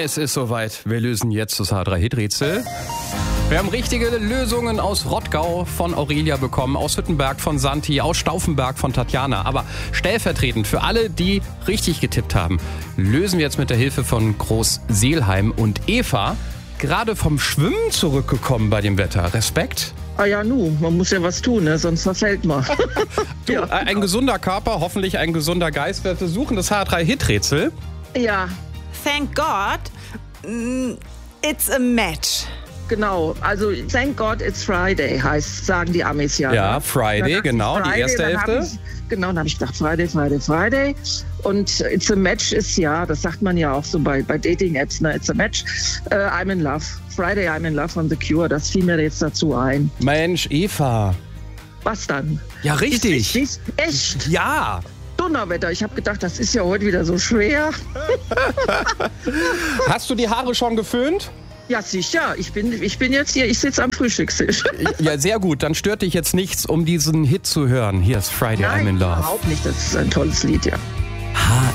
Es ist soweit. Wir lösen jetzt das H3-Hit-Rätsel. Wir haben richtige Lösungen aus Rottgau von Aurelia bekommen, aus Hüttenberg von Santi, aus Stauffenberg von Tatjana. Aber stellvertretend für alle, die richtig getippt haben, lösen wir jetzt mit der Hilfe von Groß-Seelheim und Eva. Gerade vom Schwimmen zurückgekommen bei dem Wetter. Respekt? Ah ja, man muss ja was tun, ne? Sonst verfällt man. Du, Ja. ein gesunder Körper, hoffentlich ein gesunder Geist. Wir versuchen das H3-Hit-Rätsel. Ja, Thank God, it's a match. genau. Also thank God it's Friday heißt, sagen die Amis ja. Ja, ne? Friday, Dann dachte ich genau, die erste dann hab Hälfte. Dann habe ich gedacht, Friday. Und it's a match ist ja, das sagt man ja auch so bei Dating-Apps, ne? It's a match. I'm in love. Friday, I'm in love von The Cure. Das fiel mir jetzt dazu ein. Mensch, Eva. Was dann? Ja, richtig. Ist echt? Ja. Donnerwetter. Ich habe gedacht, das ist ja heute wieder so schwer. Hast du die Haare schon geföhnt? Ja, sicher. Ich bin jetzt hier, ich sitze am Frühstückstisch. Ja, sehr gut. Dann stört dich jetzt nichts, um diesen Hit zu hören. Hier ist Friday, I'm in Love. Überhaupt nicht. Das ist ein tolles Lied, ja.